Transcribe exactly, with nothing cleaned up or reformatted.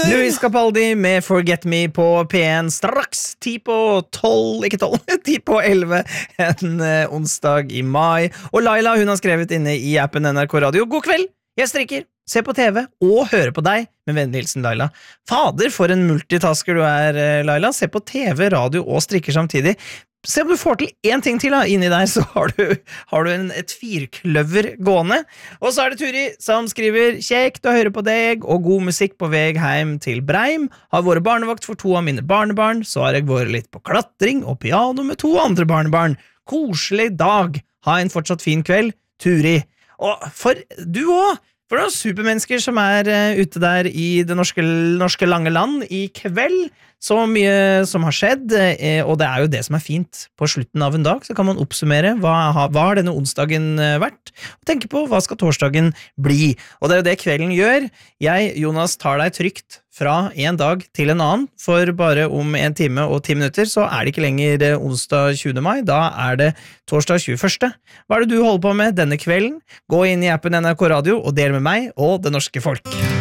Louis Capaldi med Forget Me på P en straks ti på tolv, ikke tolv, ti på elleve en uh, onsdag i mai. Og Laila, hun har skrevet inne i appen N R K Radio: God kveld, jeg strikker, ser på T V og hører på deg, med vennlig hilsen Laila. Fader, for en multitasker du er, Laila. Se på T V, radio og strikker samtidig. Se om du får til en ting til da. Inni der så har du, har du en, et firkløver gående. Og så er det Turi som skriver: Kjekt å høre på deg og god musikk på vei hjem til Breim. Har vært barnevakt for to av mine barnebarn. Så har jeg vært litt på klatring og piano med to andre barnebarn. Koselig dag. Ha en fortsatt fin kveld, Turi. Og for du også, for det er supermennesker som er uh, ute der i det norske, norske lange land i kveld. Så mye som har skjedd, eh, og det er jo det som er fint. På slutten av en dag så kan man oppsummere hva, ha, hva har denne onsdagen eh, vært, og tenke på hva skal torsdagen bli. Og det er jo det kvelden gjør. Jeg, Jonas, tar deg trygt fra en dag til en annen, for bare om en time og ti minutter så er det ikke lenger eh, onsdag tjuende mai, da er det torsdag tjueførste. Hva er det du holder på med denne kvelden? Gå inn i appen N R K Radio og del med meg og det norske folk.